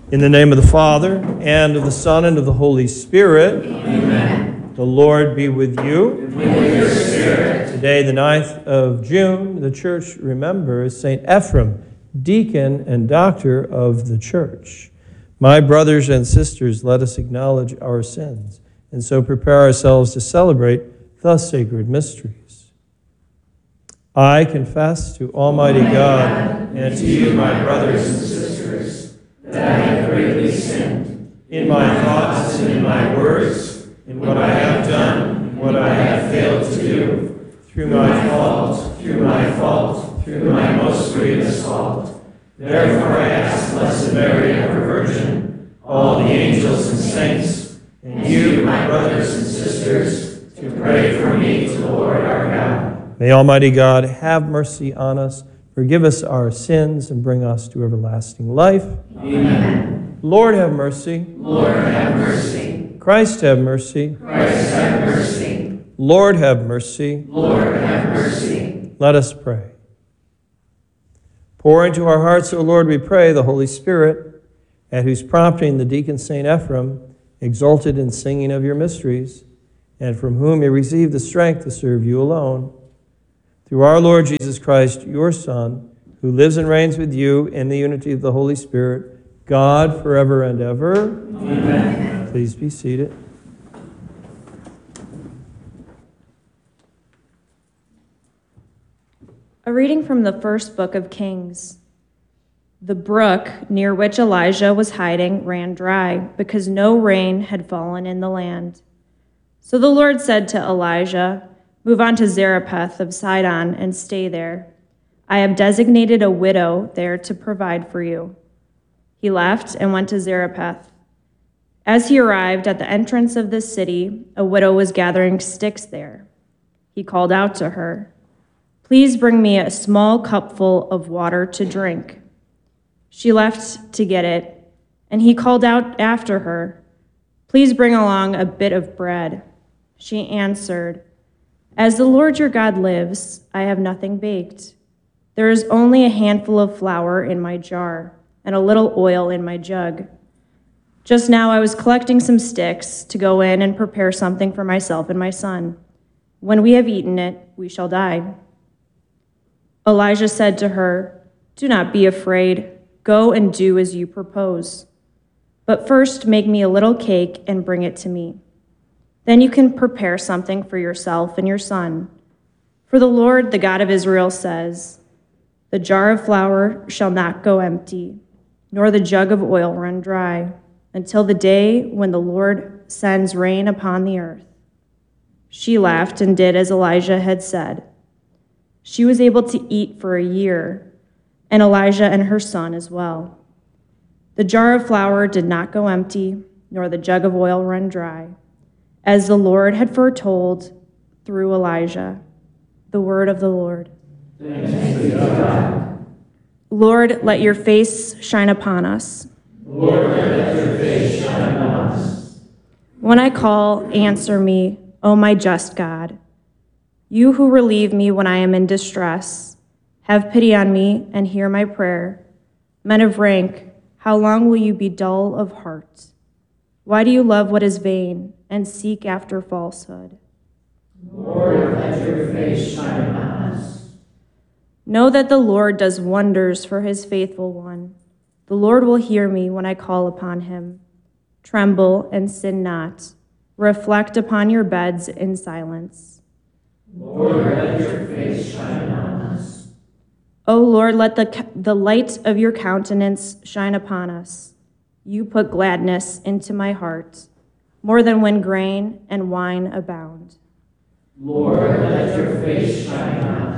In the name of the Father, and of the Son, and of the Holy Spirit. Amen. The Lord be with you. And with your spirit. Today, the 9th of June, the church remembers St. Ephrem, deacon and doctor of the church. My brothers and sisters, let us acknowledge our sins, and so prepare ourselves to celebrate the sacred mysteries. I confess to Almighty God and to you, my brothers and sisters, that I have greatly sinned in my thoughts and in my words, in what I have done and what I have failed to do, through my fault, through my most grievous fault. Therefore I ask Blessed Mary, ever Virgin, all the angels and saints, and you, my brothers and sisters, to pray for me to the Lord our God. May Almighty God have mercy on us, forgive us our sins, and bring us to everlasting life. Amen. Lord have mercy. Lord have mercy. Christ have mercy. Christ have mercy. Lord have mercy. Lord have mercy. Let us pray. Pour into our hearts, O Lord, we pray, the Holy Spirit, at whose prompting the deacon St. Ephrem exulted in singing of your mysteries, and from whom he received the strength to serve you alone. Through our Lord Jesus Christ, your Son, who lives and reigns with you in the unity of the Holy Spirit, God, forever and ever. Amen. Please be seated. A reading from the first book of Kings. The brook near which Elijah was hiding ran dry because no rain had fallen in the land. So the Lord said to Elijah, "Move on to Zarephath of Sidon and stay there. I have designated a widow there to provide for you." He left and went to Zarephath. As he arrived at the entrance of the city, a widow was gathering sticks there. He called out to her, "Please bring me a small cupful of water to drink." She left to get it, and he called out after her, "Please bring along a bit of bread." She answered, "As the Lord your God lives, I have nothing baked. There is only a handful of flour in my jar and a little oil in my jug. Just now I was collecting some sticks to go in and prepare something for myself and my son. When we have eaten it, we shall die." Elijah said to her, "Do not be afraid. Go and do as you propose. But first make me a little cake and bring it to me. Then you can prepare something for yourself and your son. For the Lord, the God of Israel, says, 'The jar of flour shall not go empty, nor the jug of oil run dry, until the day when the Lord sends rain upon the earth.'" She laughed and did as Elijah had said. She was able to eat for a year, and Elijah and her son as well. The jar of flour did not go empty, nor the jug of oil run dry, as the Lord had foretold through Elijah. The word of the Lord. Thanks be to God. Lord, let your face shine upon us. Lord, let your face shine upon us. When I call, answer me, O my just God. You who relieve me when I am in distress, have pity on me and hear my prayer. Men of rank, how long will you be dull of heart? Why do you love what is vain and seek after falsehood? Lord, let your face shine upon us. Know that the Lord does wonders for his faithful one. The Lord will hear me when I call upon him. Tremble and sin not. Reflect upon your beds in silence. Lord, let your face shine upon us. O Lord, let the light of your countenance shine upon us. You put gladness into my heart, more than when grain and wine abound. Lord, let your face shine upon